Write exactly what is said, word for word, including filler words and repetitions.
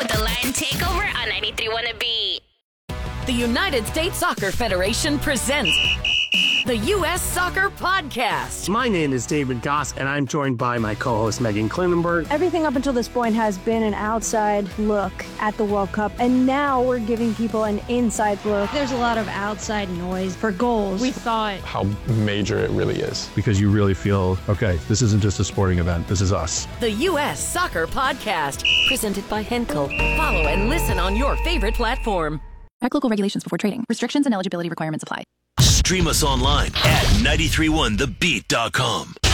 with the Lion Takeover on ninety-three point one The Beat. The United States Soccer Federation presents the U S Soccer Podcast. My name is David Goss, and I'm joined by my co-host Megan Klinenberg. Everything up until this point has been an outside look at the World Cup, and now we're giving people an inside look. There's a lot of outside noise for goals. We thought how major it really is. Because you really feel, okay, this isn't just a sporting event, this is us. The U S Soccer Podcast, presented by Henkel. Follow and listen on your favorite platform. Check local regulations before trading. Restrictions and eligibility requirements apply. Stream us online at nine three one the beat dot com.